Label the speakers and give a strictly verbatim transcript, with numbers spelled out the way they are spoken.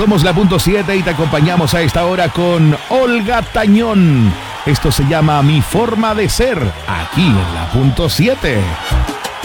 Speaker 1: Somos la punto siete y te acompañamos a esta hora con Olga Tañón. Esto se llama Mi Forma de Ser, aquí en la punto siete.